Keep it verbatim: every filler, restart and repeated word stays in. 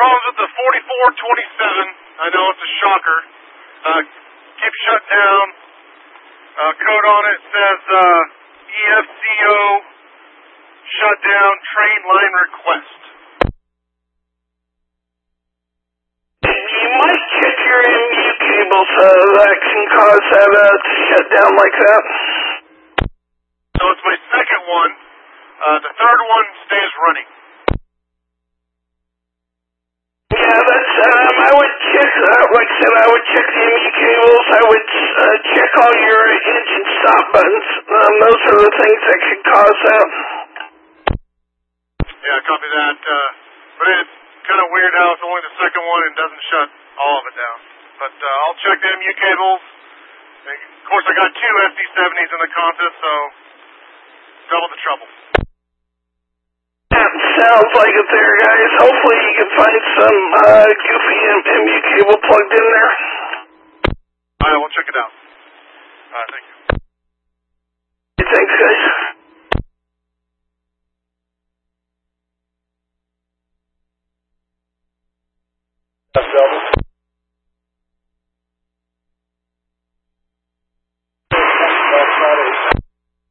problems with the forty-four twenty-seven. I know it's a shocker. Uh, keep shut down. Uh, code on it says uh, E F C O shut down train line request. You might check your M U cables. Uh, that can cause that uh, to shut down like that. So it's my second one. Uh, the third one stays running. Yeah, that's, um, I would check, uh, like I said, I would check the M U cables, I would uh, check all your engine stop buttons. Um, those are the things that could cause that. Yeah, copy that. Uh, but it's kind of weird how it's only the second one and doesn't shut all of it down. But uh, I'll check the M U cables. And of course, I got two S D seventies in the contest, so double the trouble. That sounds like it there, guys. Hopefully you can find some uh, goofy M U cable plugged in there. All right, we'll check it out. All right, thank you. Hey, thanks, guys. That's Delta.